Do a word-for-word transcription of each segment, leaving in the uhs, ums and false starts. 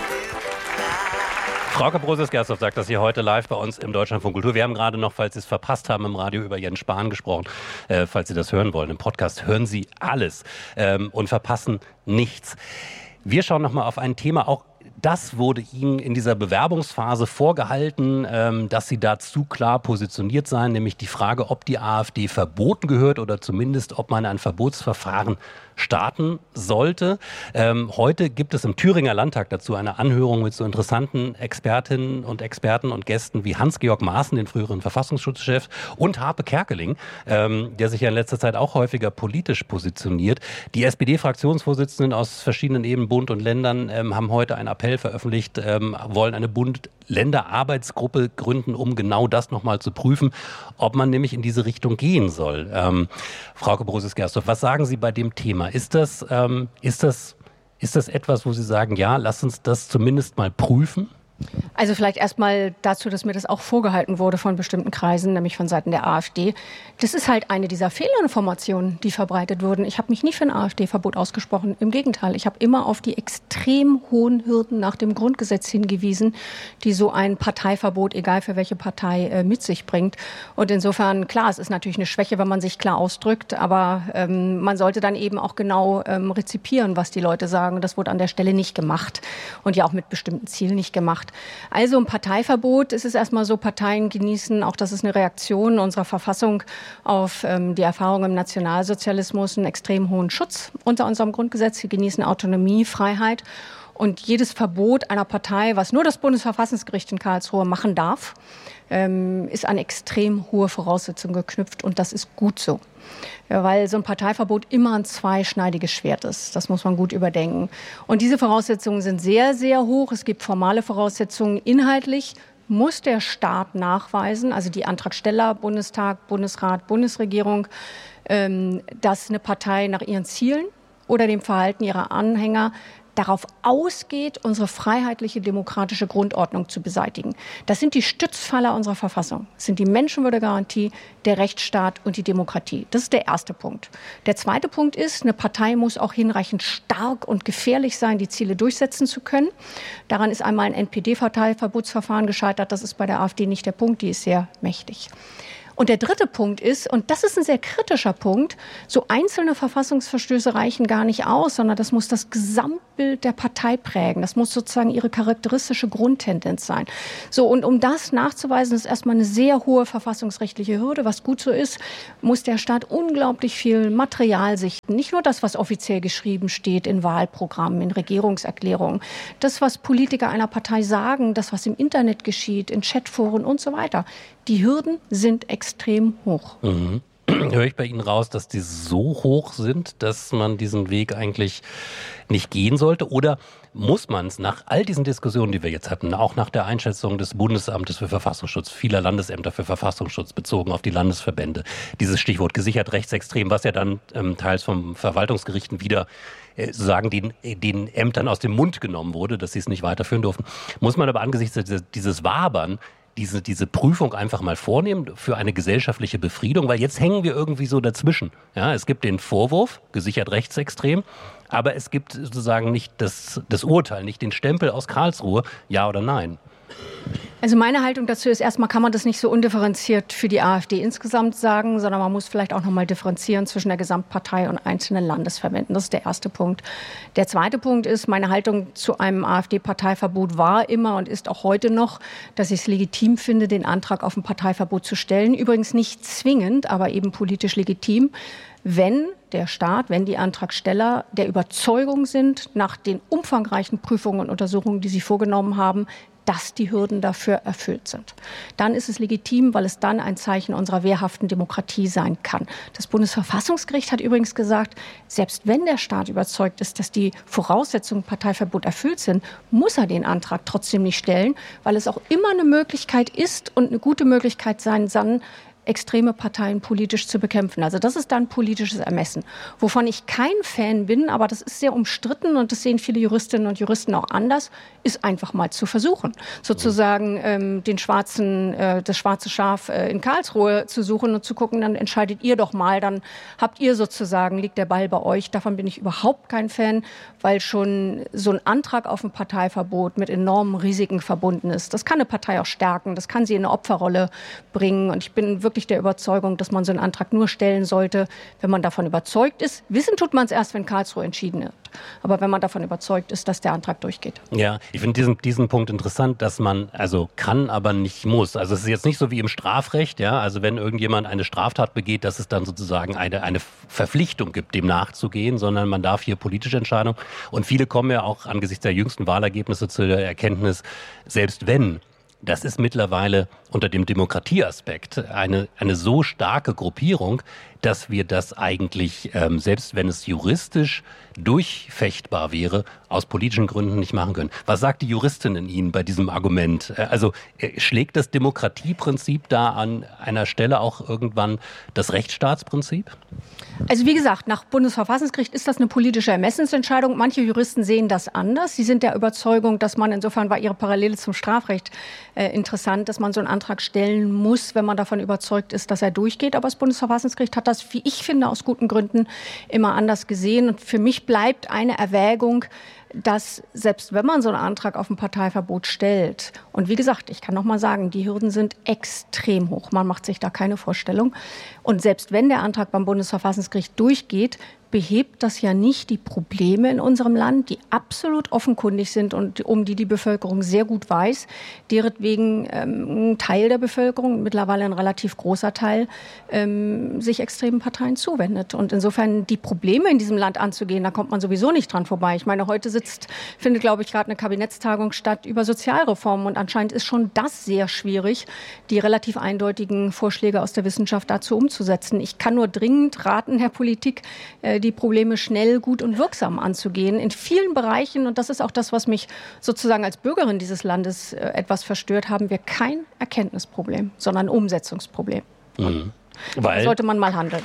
Frauke Brosius-Gersdorf sagt das hier heute live bei uns im Deutschlandfunk Kultur. Wir haben gerade noch, falls Sie es verpasst haben, im Radio über Jens Spahn gesprochen. Äh, falls Sie das hören wollen, im Podcast hören Sie alles ähm, und verpassen nichts. Wir schauen nochmal auf ein Thema, auch das wurde Ihnen in dieser Bewerbungsphase vorgehalten, ähm, dass Sie da zu klar positioniert seien, nämlich die Frage, ob die AfD verboten gehört oder zumindest, ob man ein Verbotsverfahren starten sollte. Ähm, heute gibt es im Thüringer Landtag dazu eine Anhörung mit so interessanten Expertinnen und Experten und Gästen wie Hans-Georg Maaßen, den früheren Verfassungsschutzchef, und Harpe Kerkeling, ähm, der sich ja in letzter Zeit auch häufiger politisch positioniert. Die S P D-Fraktionsvorsitzenden aus verschiedenen Ebenen, Bund und Ländern, ähm, haben heute einen Appell veröffentlicht, ähm, wollen eine Bund-Länder-Arbeitsgruppe gründen, um genau das nochmal zu prüfen, ob man nämlich in diese Richtung gehen soll. Ähm, Frauke Brosius-Gersdorf, was sagen Sie bei dem Thema? Ist das, ähm, ist das, ist das etwas, wo Sie sagen, ja, lass uns das zumindest mal prüfen? Also vielleicht erstmal dazu, dass mir das auch vorgehalten wurde von bestimmten Kreisen, nämlich von Seiten der AfD. Das ist halt eine dieser Fehlinformationen, die verbreitet wurden. Ich habe mich nie für ein AfD-Verbot ausgesprochen. Im Gegenteil, ich habe immer auf die extrem hohen Hürden nach dem Grundgesetz hingewiesen, die so ein Parteiverbot, egal für welche Partei, äh, mit sich bringt. Und insofern, klar, es ist natürlich eine Schwäche, wenn man sich klar ausdrückt, aber ähm, man sollte dann eben auch genau ähm, rezipieren, was die Leute sagen. Das wurde an der Stelle nicht gemacht und ja auch mit bestimmten Zielen nicht gemacht. Also ein Parteiverbot, es ist erstmal so, Parteien genießen, auch das ist eine Reaktion unserer Verfassung auf ähm, die Erfahrung im Nationalsozialismus, einen extrem hohen Schutz unter unserem Grundgesetz. Sie genießen Autonomie, Freiheit. Und jedes Verbot einer Partei, was nur das Bundesverfassungsgericht in Karlsruhe machen darf, ähm, ist an extrem hohe Voraussetzungen geknüpft. Und das ist gut so. Ja, weil so ein Parteiverbot immer ein zweischneidiges Schwert ist. Das muss man gut überdenken. Und diese Voraussetzungen sind sehr, sehr hoch. Es gibt formale Voraussetzungen. Inhaltlich muss der Staat nachweisen, also die Antragsteller, Bundestag, Bundesrat, Bundesregierung, ähm, dass eine Partei nach ihren Zielen oder dem Verhalten ihrer Anhänger darauf ausgeht, unsere freiheitliche demokratische Grundordnung zu beseitigen. Das sind die Stützpfeiler unserer Verfassung. Das sind die Menschenwürdegarantie, der Rechtsstaat und die Demokratie. Das ist der erste Punkt. Der zweite Punkt ist, eine Partei muss auch hinreichend stark und gefährlich sein, die Ziele durchsetzen zu können. Daran ist einmal ein N P D-Parteiverbotsverfahren gescheitert. Das ist bei der AfD nicht der Punkt. Die ist sehr mächtig. Und der dritte Punkt ist, und das ist ein sehr kritischer Punkt, so einzelne Verfassungsverstöße reichen gar nicht aus, sondern das muss das Gesamtbild der Partei prägen. Das muss sozusagen ihre charakteristische Grundtendenz sein. So, und um das nachzuweisen, ist erstmal eine sehr hohe verfassungsrechtliche Hürde. Was gut so ist, muss der Staat unglaublich viel Material sichten. Nicht nur das, was offiziell geschrieben steht in Wahlprogrammen, in Regierungserklärungen. Das, was Politiker einer Partei sagen, das, was im Internet geschieht, in Chatforen und so weiter. Die Hürden sind extrem hoch. Mhm. Höre ich bei Ihnen raus, dass die so hoch sind, dass man diesen Weg eigentlich nicht gehen sollte? Oder muss man es nach all diesen Diskussionen, die wir jetzt hatten, auch nach der Einschätzung des Bundesamtes für Verfassungsschutz, vieler Landesämter für Verfassungsschutz bezogen auf die Landesverbände, dieses Stichwort gesichert rechtsextrem, was ja dann ähm, teils vom Verwaltungsgerichten wieder äh, sozusagen den, den Ämtern aus dem Mund genommen wurde, dass sie es nicht weiterführen durften, muss man aber angesichts dieses, dieses Wabern Diese, diese Prüfung einfach mal vornehmen für eine gesellschaftliche Befriedung, weil jetzt hängen wir irgendwie so dazwischen. Ja, es gibt den Vorwurf, gesichert rechtsextrem, aber es gibt sozusagen nicht das, das Urteil, nicht den Stempel aus Karlsruhe, ja oder nein. Also meine Haltung dazu ist, erstmal kann man das nicht so undifferenziert für die AfD insgesamt sagen, sondern man muss vielleicht auch noch mal differenzieren zwischen der Gesamtpartei und einzelnen Landesverbänden. Das ist der erste Punkt. Der zweite Punkt ist, meine Haltung zu einem AfD-Parteiverbot war immer und ist auch heute noch, dass ich es legitim finde, den Antrag auf ein Parteiverbot zu stellen. Übrigens nicht zwingend, aber eben politisch legitim, wenn der Staat, wenn die Antragsteller der Überzeugung sind, nach den umfangreichen Prüfungen und Untersuchungen, die sie vorgenommen haben, dass die Hürden dafür erfüllt sind. Dann ist es legitim, weil es dann ein Zeichen unserer wehrhaften Demokratie sein kann. Das Bundesverfassungsgericht hat übrigens gesagt, selbst wenn der Staat überzeugt ist, dass die Voraussetzungen Parteiverbot erfüllt sind, muss er den Antrag trotzdem nicht stellen, weil es auch immer eine Möglichkeit ist und eine gute Möglichkeit sein kann, extreme Parteien politisch zu bekämpfen. Also das ist dann politisches Ermessen. Wovon ich kein Fan bin, aber das ist sehr umstritten und das sehen viele Juristinnen und Juristen auch anders, ist einfach mal zu versuchen, sozusagen ähm, den schwarzen, äh, das schwarze Schaf äh, in Karlsruhe zu suchen und zu gucken, dann entscheidet ihr doch mal, dann habt ihr sozusagen, liegt der Ball bei euch. Davon bin ich überhaupt kein Fan, weil schon so ein Antrag auf ein Parteiverbot mit enormen Risiken verbunden ist. Das kann eine Partei auch stärken, das kann sie in eine Opferrolle bringen und ich bin wirklich der Überzeugung, dass man so einen Antrag nur stellen sollte, wenn man davon überzeugt ist. Wissen tut man es erst, wenn Karlsruhe entschieden wird. Aber wenn man davon überzeugt ist, dass der Antrag durchgeht. Ja, ich finde diesen, diesen Punkt interessant, dass man also kann, aber nicht muss. Also es ist jetzt nicht so wie im Strafrecht, ja. Also wenn irgendjemand eine Straftat begeht, dass es dann sozusagen eine, eine Verpflichtung gibt, dem nachzugehen, sondern man darf hier politische Entscheidungen. Und viele kommen ja auch angesichts der jüngsten Wahlergebnisse zu der Erkenntnis, selbst wenn, das ist mittlerweile unter dem Demokratieaspekt eine, eine so starke Gruppierung, dass wir das eigentlich, ähm, selbst wenn es juristisch durchfechtbar wäre, aus politischen Gründen nicht machen können. Was sagt die Juristin in Ihnen bei diesem Argument? Äh, also äh, schlägt das Demokratieprinzip da an einer Stelle auch irgendwann das Rechtsstaatsprinzip? Also wie gesagt, nach Bundesverfassungsgericht ist das eine politische Ermessensentscheidung. Manche Juristen sehen das anders. Sie sind der Überzeugung, dass man, insofern war Ihre Parallele zum Strafrecht äh, interessant, dass man so einen Antrag stellen muss, wenn man davon überzeugt ist, dass er durchgeht. Aber das Bundesverfassungsgericht hat das, wie ich finde, aus guten Gründen immer anders gesehen. Und für mich bleibt eine Erwägung, dass selbst wenn man so einen Antrag auf ein Parteiverbot stellt, und wie gesagt, ich kann noch mal sagen, die Hürden sind extrem hoch, man macht sich da keine Vorstellung. Und selbst wenn der Antrag beim Bundesverfassungsgericht durchgeht, behebt das ja nicht die Probleme in unserem Land, die absolut offenkundig sind und um die die Bevölkerung sehr gut weiß, deretwegen ähm, ein Teil der Bevölkerung, mittlerweile ein relativ großer Teil, ähm, sich extremen Parteien zuwendet. Und insofern die Probleme in diesem Land anzugehen, da kommt man sowieso nicht dran vorbei. Ich meine, heute sitzt, findet, glaube ich, gerade eine Kabinettstagung statt über Sozialreformen und anscheinend ist schon das sehr schwierig, die relativ eindeutigen Vorschläge aus der Wissenschaft dazu umzusetzen. Ich kann nur dringend raten, Herr Politik, äh, die Probleme schnell, gut und wirksam anzugehen. In vielen Bereichen, und das ist auch das, was mich sozusagen als Bürgerin dieses Landes äh, etwas verstört, haben wir kein Erkenntnisproblem, sondern ein Umsetzungsproblem. Mhm. Weil, da sollte man mal handeln.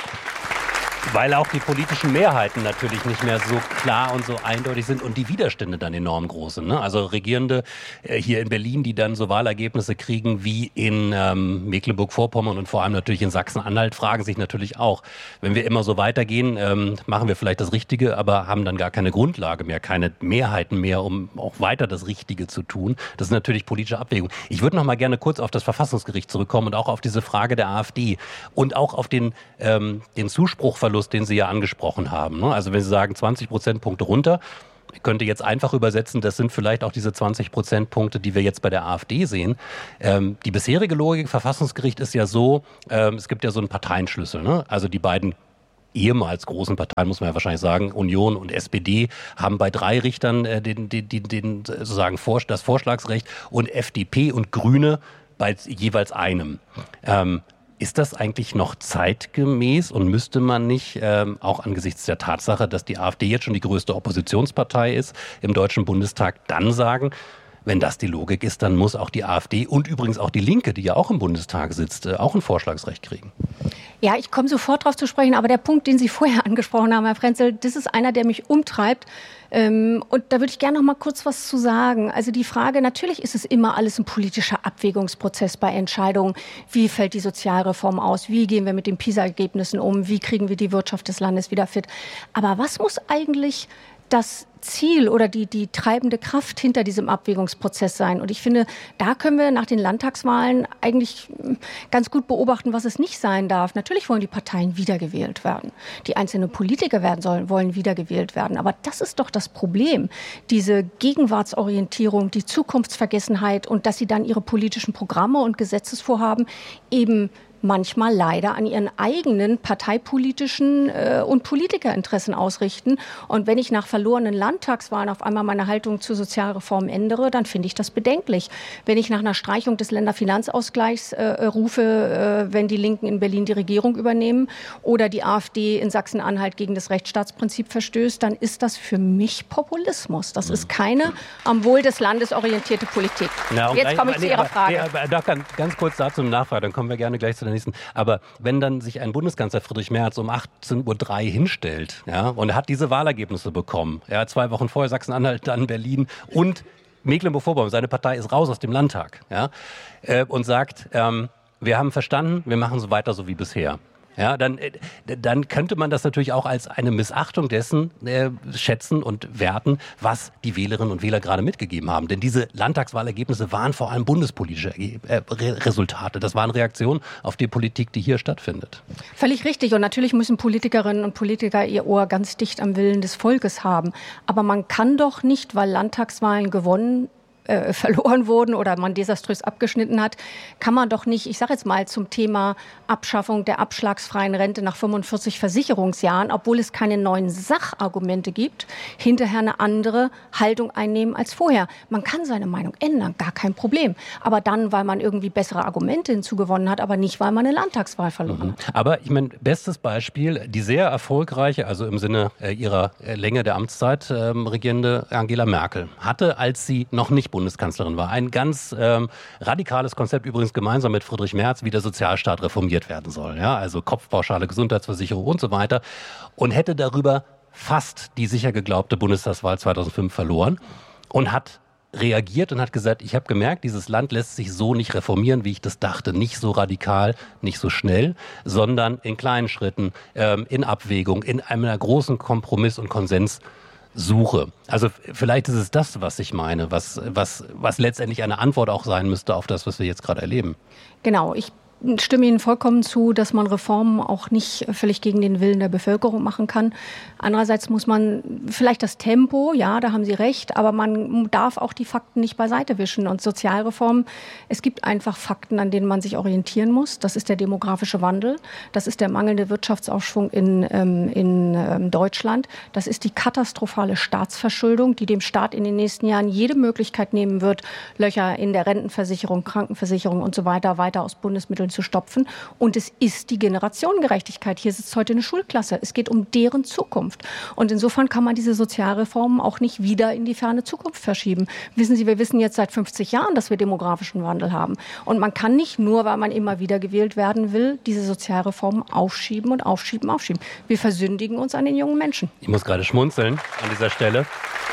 Weil auch die politischen Mehrheiten natürlich nicht mehr so klar und so eindeutig sind und die Widerstände dann enorm groß sind. Ne? Also Regierende äh, hier in Berlin, die dann so Wahlergebnisse kriegen wie in ähm, Mecklenburg-Vorpommern und vor allem natürlich in Sachsen-Anhalt, fragen sich natürlich auch, wenn wir immer so weitergehen, ähm, machen wir vielleicht das Richtige, aber haben dann gar keine Grundlage mehr, keine Mehrheiten mehr, um auch weiter das Richtige zu tun. Das ist natürlich politische Abwägung. Ich würde noch mal gerne kurz auf das Verfassungsgericht zurückkommen und auch auf diese Frage der AfD und auch auf den, ähm, den Zuspruchverlust, den Sie ja angesprochen haben. Also wenn Sie sagen zwanzig Prozentpunkte runter, ich könnte jetzt einfach übersetzen, das sind vielleicht auch diese zwanzig Prozentpunkte, die wir jetzt bei der AfD sehen. Ähm, die bisherige Logik Verfassungsgericht ist ja so, ähm, es gibt ja so einen Parteienschlüssel. Ne? Also die beiden ehemals großen Parteien, muss man ja wahrscheinlich sagen, Union und S P D, haben bei drei Richtern äh, den, den, den, den, sozusagen das Vorschlagsrecht und F D P und Grüne bei jeweils einem. Ähm, Ist das eigentlich noch zeitgemäß und müsste man nicht ähm, auch angesichts der Tatsache, dass die AfD jetzt schon die größte Oppositionspartei ist im Deutschen Bundestag, dann sagen, wenn das die Logik ist, dann muss auch die AfD und übrigens auch die Linke, die ja auch im Bundestag sitzt, äh, auch ein Vorschlagsrecht kriegen? Ja, ich komme sofort darauf zu sprechen, aber der Punkt, den Sie vorher angesprochen haben, Herr Frenzel, das ist einer, der mich umtreibt. Ähm, und da würde ich gerne noch mal kurz was zu sagen. Also die Frage, natürlich ist es immer alles ein politischer Abwägungsprozess bei Entscheidungen. Wie fällt die Sozialreform aus? Wie gehen wir mit den PISA-Ergebnissen um? Wie kriegen wir die Wirtschaft des Landes wieder fit? Aber was muss eigentlich das Ziel oder die, die treibende Kraft hinter diesem Abwägungsprozess sein? Und ich finde, da können wir nach den Landtagswahlen eigentlich ganz gut beobachten, was es nicht sein darf. Natürlich wollen die Parteien wiedergewählt werden. Die einzelnen Politiker werden sollen, wollen wiedergewählt werden. Aber das ist doch das Problem. Diese Gegenwartsorientierung, die Zukunftsvergessenheit und dass sie dann ihre politischen Programme und Gesetzesvorhaben eben manchmal leider an ihren eigenen parteipolitischen äh, und Politikerinteressen ausrichten. Und wenn ich nach verlorenen Landtagswahlen auf einmal meine Haltung zur Sozialreform ändere, dann finde ich das bedenklich. Wenn ich nach einer Streichung des Länderfinanzausgleichs äh, rufe, äh, wenn die Linken in Berlin die Regierung übernehmen oder die AfD in Sachsen-Anhalt gegen das Rechtsstaatsprinzip verstößt, dann ist das für mich Populismus. Das ist keine am Wohl des Landes orientierte Politik. Ja, Jetzt komme ich nee, zu Ihrer aber, Frage. Nee, aber, doch, ganz, ganz kurz dazu eine Nachfrage, dann kommen wir gerne gleich zu den nächsten. Aber wenn dann sich ein Bundeskanzler Friedrich Merz um achtzehn Uhr drei hinstellt, ja, und er hat diese Wahlergebnisse bekommen, ja, zwei Wochen vorher Sachsen-Anhalt, dann Berlin und Mecklenburg-Vorpommern, seine Partei ist raus aus dem Landtag, ja, äh, und sagt, ähm, wir haben verstanden, wir machen so weiter so wie bisher. Ja, dann, dann könnte man das natürlich auch als eine Missachtung dessen äh, schätzen und werten, was die Wählerinnen und Wähler gerade mitgegeben haben. Denn diese Landtagswahlergebnisse waren vor allem bundespolitische äh, Resultate. Das waren Reaktionen auf die Politik, die hier stattfindet. Völlig richtig. Und natürlich müssen Politikerinnen und Politiker ihr Ohr ganz dicht am Willen des Volkes haben. Aber man kann doch nicht, weil Landtagswahlen gewonnen Äh, verloren wurden oder man desaströs abgeschnitten hat, kann man doch nicht, ich sage jetzt mal zum Thema Abschaffung der abschlagsfreien Rente nach fünfundvierzig Versicherungsjahren, obwohl es keine neuen Sachargumente gibt, hinterher eine andere Haltung einnehmen als vorher. Man kann seine Meinung ändern, gar kein Problem. Aber dann, weil man irgendwie bessere Argumente hinzugewonnen hat, aber nicht, weil man eine Landtagswahl verloren mhm. hat. Aber ich meine, bestes Beispiel, die sehr erfolgreiche, also im Sinne äh, ihrer äh, Länge der Amtszeit äh, regierende Angela Merkel, hatte, als sie noch nicht Bundeskanzlerin war, ein ganz ähm, radikales Konzept, übrigens gemeinsam mit Friedrich Merz, wie der Sozialstaat reformiert werden soll. Ja? Also Kopfpauschale, Gesundheitsversicherung und so weiter. Und hätte darüber fast die sicher geglaubte Bundestagswahl zweitausendfünf verloren und hat reagiert und hat gesagt, ich habe gemerkt, dieses Land lässt sich so nicht reformieren, wie ich das dachte. Nicht so radikal, nicht so schnell, sondern in kleinen Schritten, ähm, in Abwägung, in einer großen Kompromiss- und Konsens Suche. Also vielleicht ist es das, was ich meine, was, was, was letztendlich eine Antwort auch sein müsste auf das, was wir jetzt gerade erleben. Genau, ich stimme Ihnen vollkommen zu, dass man Reformen auch nicht völlig gegen den Willen der Bevölkerung machen kann. Andererseits muss man vielleicht das Tempo, ja, da haben Sie recht, aber man darf auch die Fakten nicht beiseite wischen. Und Sozialreformen, es gibt einfach Fakten, an denen man sich orientieren muss. Das ist der demografische Wandel, das ist der mangelnde Wirtschaftsaufschwung in, ähm, in ähm, Deutschland, das ist die katastrophale Staatsverschuldung, die dem Staat in den nächsten Jahren jede Möglichkeit nehmen wird, Löcher in der Rentenversicherung, Krankenversicherung und so weiter weiter aus Bundesmitteln zu stopfen. Und es ist die Generationengerechtigkeit. Hier sitzt heute eine Schulklasse. Es geht um deren Zukunft. Und insofern kann man diese Sozialreformen auch nicht wieder in die ferne Zukunft verschieben. Wissen Sie, wir wissen jetzt seit fünfzig Jahren, dass wir demografischen Wandel haben. Und man kann nicht nur, weil man immer wieder gewählt werden will, diese Sozialreformen aufschieben und aufschieben, aufschieben. Wir versündigen uns an den jungen Menschen. Ich muss gerade schmunzeln an dieser Stelle.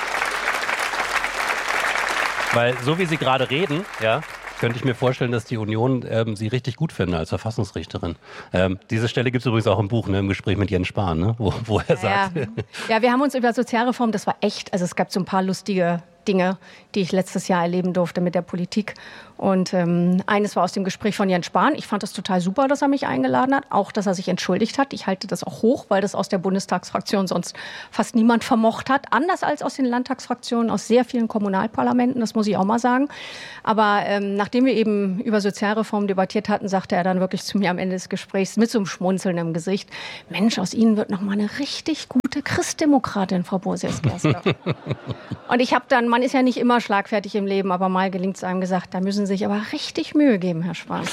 Weil so wie Sie gerade reden, ja, könnte ich mir vorstellen, dass die Union ähm, Sie richtig gut finde als Verfassungsrichterin. Ähm, diese Stelle gibt es übrigens auch im Buch, ne, im Gespräch mit Jens Spahn, ne, wo, wo er ja, sagt. Ja. ja, wir haben uns über Sozialreform, das war echt, also es gab so ein paar lustige Dinge, die ich letztes Jahr erleben durfte mit der Politik. Und ähm, eines war aus dem Gespräch von Jens Spahn. Ich fand das total super, dass er mich eingeladen hat. Auch, dass er sich entschuldigt hat. Ich halte das auch hoch, weil das aus der Bundestagsfraktion sonst fast niemand vermocht hat. Anders als aus den Landtagsfraktionen, aus sehr vielen Kommunalparlamenten, das muss ich auch mal sagen. Aber ähm, nachdem wir eben über Sozialreform debattiert hatten, sagte er dann wirklich zu mir am Ende des Gesprächs mit so einem Schmunzeln im Gesicht: Mensch, aus Ihnen wird noch mal eine richtig gute Christdemokratin, Frau Borsiers-Gerstner. Und ich habe dann, man ist ja nicht immer schlagfertig im Leben, aber mal gelingt es einem, gesagt, da müssen Sie sich aber richtig Mühe geben, Herr Spahn.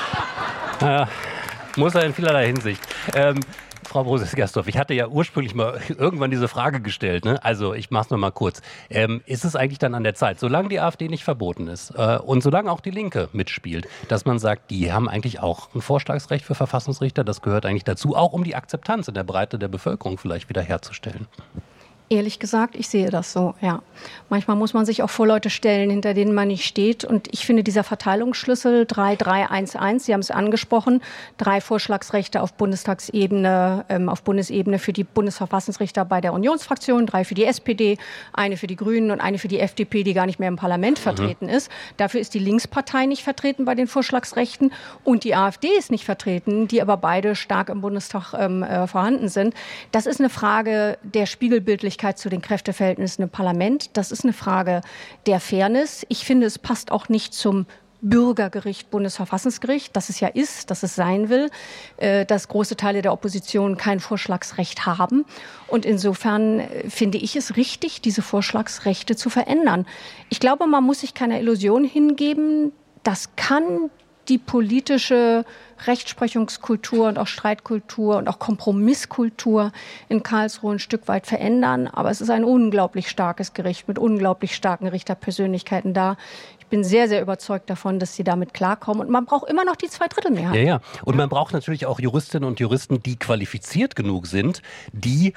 Ja, muss er in vielerlei Hinsicht. Ähm, Frau Borsiers-Gerstner, ich hatte ja ursprünglich mal irgendwann diese Frage gestellt, ne? Also ich mache es noch mal kurz. Ähm, ist es eigentlich dann an der Zeit, solange die AfD nicht verboten ist äh, und solange auch die Linke mitspielt, dass man sagt, die haben eigentlich auch ein Vorschlagsrecht für Verfassungsrichter, das gehört eigentlich dazu, auch um die Akzeptanz in der Breite der Bevölkerung vielleicht wiederherzustellen? Ehrlich gesagt, ich sehe das so, ja. Manchmal muss man sich auch vor Leute stellen, hinter denen man nicht steht. Und ich finde, dieser Verteilungsschlüssel drei drei eins eins, Sie haben es angesprochen, drei Vorschlagsrechte auf Bundestagsebene, ähm, auf Bundesebene für die Bundesverfassungsrichter bei der Unionsfraktion, drei für die S P D, eine für die Grünen und eine für die F D P, die gar nicht mehr im Parlament vertreten mhm. ist. Dafür ist die Linkspartei nicht vertreten bei den Vorschlagsrechten und die AfD ist nicht vertreten, die aber beide stark im Bundestag ähm, äh, vorhanden sind. Das ist eine Frage der Spiegelbildlichkeit zu den Kräfteverhältnissen im Parlament. Das ist eine Frage der Fairness. Ich finde, es passt auch nicht zum Bürgergericht, Bundesverfassungsgericht, das es ja ist, dass es sein will, dass große Teile der Opposition kein Vorschlagsrecht haben. Und insofern finde ich es richtig, diese Vorschlagsrechte zu verändern. Ich glaube, man muss sich keiner Illusion hingeben. Das kann die politische Rechtsprechungskultur und auch Streitkultur und auch Kompromisskultur in Karlsruhe ein Stück weit verändern. Aber es ist ein unglaublich starkes Gericht mit unglaublich starken Richterpersönlichkeiten da. Ich bin sehr, sehr überzeugt davon, dass sie damit klarkommen. Und man braucht immer noch die Zweidrittelmehrheit. Ja, ja. Und man braucht natürlich auch Juristinnen und Juristen, die qualifiziert genug sind, die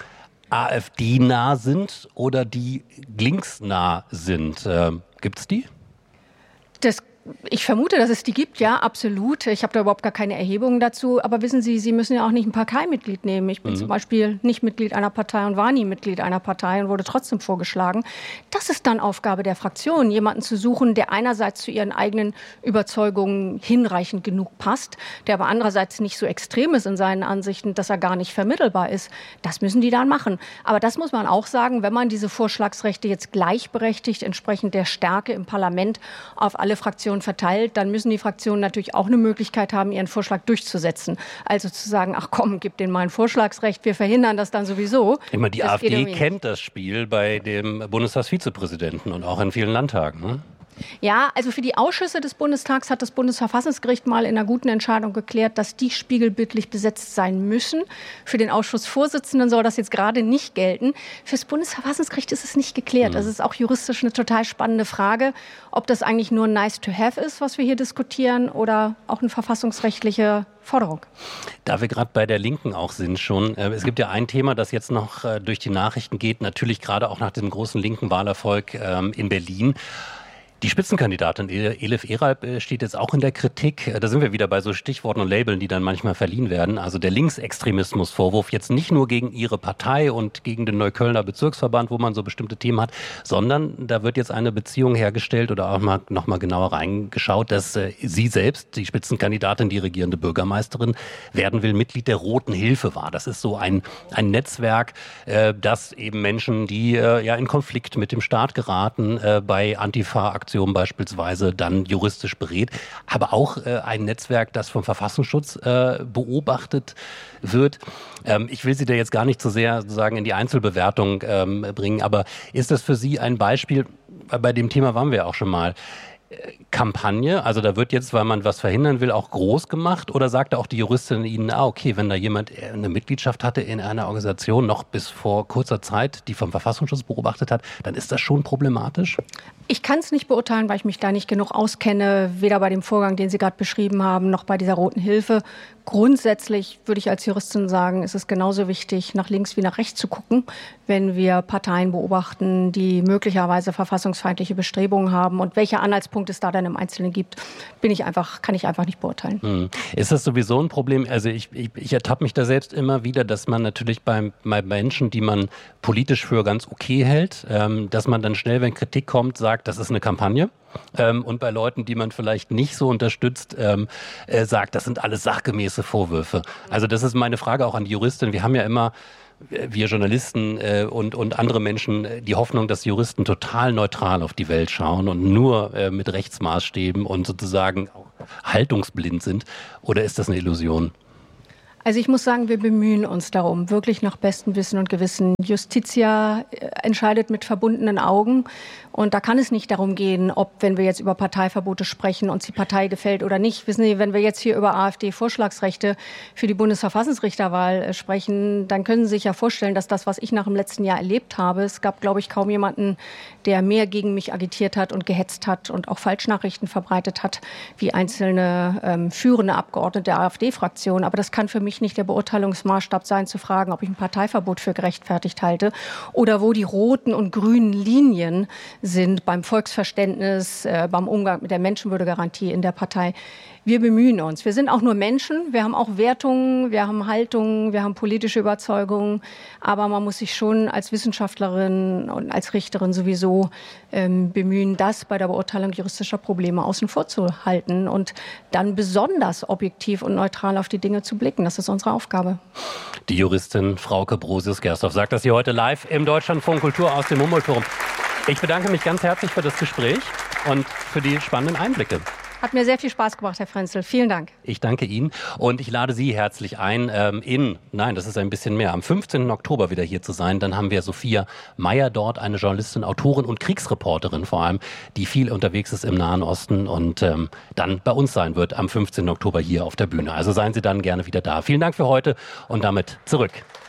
AfD-nah sind oder die linksnah sind. Ähm, gibt es die? Das Ich vermute, dass es die gibt, ja, absolut. Ich habe da überhaupt gar keine Erhebungen dazu. Aber wissen Sie, Sie müssen ja auch nicht ein Parteimitglied nehmen. Ich bin mhm. zum Beispiel nicht Mitglied einer Partei und war nie Mitglied einer Partei und wurde trotzdem vorgeschlagen. Das ist dann Aufgabe der Fraktion, jemanden zu suchen, der einerseits zu ihren eigenen Überzeugungen hinreichend genug passt, der aber andererseits nicht so extrem ist in seinen Ansichten, dass er gar nicht vermittelbar ist. Das müssen die dann machen. Aber das muss man auch sagen, wenn man diese Vorschlagsrechte jetzt gleichberechtigt, entsprechend der Stärke im Parlament auf alle Fraktionen verteilt, dann müssen die Fraktionen natürlich auch eine Möglichkeit haben, ihren Vorschlag durchzusetzen. Also zu sagen, ach komm, gib denen mal ein Vorschlagsrecht, wir verhindern das dann sowieso. Immer die das AfD kennt das Spiel bei dem Bundestagsvizepräsidenten und auch in vielen Landtagen, ne? Ja, also für die Ausschüsse des Bundestags hat das Bundesverfassungsgericht mal in einer guten Entscheidung geklärt, dass die spiegelbildlich besetzt sein müssen. Für den Ausschussvorsitzenden soll das jetzt gerade nicht gelten. Für das Bundesverfassungsgericht ist es nicht geklärt. Das ist auch juristisch eine total spannende Frage, ob das eigentlich nur nice to have ist, was wir hier diskutieren, oder auch eine verfassungsrechtliche Forderung. Da wir gerade bei der Linken auch sind schon, äh, es gibt ja ein Thema, das jetzt noch äh, durch die Nachrichten geht, natürlich gerade auch nach dem großen linken Wahlerfolg ähm, in Berlin. Die Spitzenkandidatin Elif Eralp steht jetzt auch in der Kritik. Da sind wir wieder bei so Stichworten und Labeln, die dann manchmal verliehen werden. Also der Linksextremismusvorwurf jetzt nicht nur gegen ihre Partei und gegen den Neuköllner Bezirksverband, wo man so bestimmte Themen hat, sondern da wird jetzt eine Beziehung hergestellt oder auch mal noch mal genauer reingeschaut, dass äh, sie selbst, die Spitzenkandidatin, die regierende Bürgermeisterin, werden will, Mitglied der Roten Hilfe war. Das ist so ein, ein Netzwerk, äh, das eben Menschen, die äh, ja in Konflikt mit dem Staat geraten, äh, bei Antifa-Aktionen beispielsweise dann juristisch berät, aber auch äh, ein Netzwerk, das vom Verfassungsschutz äh, beobachtet wird. Ähm, ich will Sie da jetzt gar nicht so sehr sozusagen in die Einzelbewertung ähm, bringen, aber ist das für Sie ein Beispiel, bei dem Thema waren wir auch schon mal, Kampagne, also da wird jetzt, weil man was verhindern will, auch groß gemacht, oder sagt auch die Juristin Ihnen, ah okay, wenn da jemand eine Mitgliedschaft hatte in einer Organisation noch bis vor kurzer Zeit, die vom Verfassungsschutz beobachtet hat, dann ist das schon problematisch? Ich kann es nicht beurteilen, weil ich mich da nicht genug auskenne, weder bei dem Vorgang, den Sie gerade beschrieben haben, noch bei dieser Roten Hilfe. Grundsätzlich würde ich als Juristin sagen, ist es genauso wichtig, nach links wie nach rechts zu gucken, wenn wir Parteien beobachten, die möglicherweise verfassungsfeindliche Bestrebungen haben. Und welche Anhaltspunkte es da dann im Einzelnen gibt, bin ich einfach, kann ich einfach nicht beurteilen. Hm. Ist das sowieso ein Problem? Also ich, ich, ich ertappe mich da selbst immer wieder, dass man natürlich bei, bei Menschen, die man politisch für ganz okay hält, ähm, dass man dann schnell, wenn Kritik kommt, sagt, das ist eine Kampagne. Ähm, und bei Leuten, die man vielleicht nicht so unterstützt, ähm, äh, sagt, das sind alles sachgemäße Vorwürfe. Also das ist meine Frage auch an die Juristin. Wir haben ja immer, wir Journalisten äh, und, und andere Menschen, die Hoffnung, dass Juristen total neutral auf die Welt schauen und nur äh, mit Rechtsmaßstäben und sozusagen auch haltungsblind sind. Oder ist das eine Illusion? Also ich muss sagen, wir bemühen uns darum, wirklich nach bestem Wissen und Gewissen. Justitia entscheidet mit verbundenen Augen. Und da kann es nicht darum gehen, ob, wenn wir jetzt über Parteiverbote sprechen, uns die Partei gefällt oder nicht. Wissen Sie, wenn wir jetzt hier über AfD-Vorschlagsrechte für die Bundesverfassungsrichterwahl sprechen, dann können Sie sich ja vorstellen, dass das, was ich nach dem letzten Jahr erlebt habe, es gab, glaube ich, kaum jemanden, der mehr gegen mich agitiert hat und gehetzt hat und auch Falschnachrichten verbreitet hat, wie einzelne ähm, führende Abgeordnete der AfD-Fraktion. Aber das kann für mich nicht der Beurteilungsmaßstab sein, zu fragen, ob ich ein Parteiverbot für gerechtfertigt halte oder wo die roten und grünen Linien sind beim Volksverständnis, äh, beim Umgang mit der Menschenwürdegarantie in der Partei. Wir bemühen uns. Wir sind auch nur Menschen. Wir haben auch Wertungen, wir haben Haltungen, wir haben politische Überzeugungen. Aber man muss sich schon als Wissenschaftlerin und als Richterin sowieso ähm, bemühen, das bei der Beurteilung juristischer Probleme außen vor zu halten und dann besonders objektiv und neutral auf die Dinge zu blicken. Das ist unsere Aufgabe. Die Juristin Frauke Brosius-Gersdorf sagt das hier heute live im Deutschlandfunk Kultur aus dem Humboldt-Forum. Ich bedanke mich ganz herzlich für das Gespräch und für die spannenden Einblicke. Hat mir sehr viel Spaß gemacht, Herr Frenzel. Vielen Dank. Ich danke Ihnen und ich lade Sie herzlich ein, ähm, in, nein, das ist ein bisschen mehr, am fünfzehnten Oktober wieder hier zu sein. Dann haben wir Sophia Meyer dort, eine Journalistin, Autorin und Kriegsreporterin vor allem, die viel unterwegs ist im Nahen Osten und ähm, dann bei uns sein wird am fünfzehnten Oktober hier auf der Bühne. Also seien Sie dann gerne wieder da. Vielen Dank für heute und damit zurück.